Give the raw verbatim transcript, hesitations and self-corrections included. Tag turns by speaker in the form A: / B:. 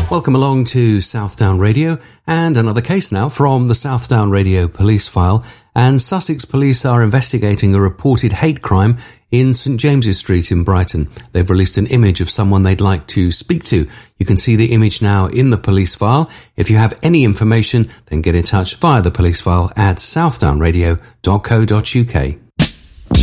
A: Welcome along to Southdown Radio, and another case now from the Southdown Radio police file. And Sussex police are investigating a reported hate crime in St James's Street in Brighton. They've released an image of someone they'd like to speak to. You can see the image now in the police file. If you have any information, then get in touch via the police file at southdown radio dot co dot uk.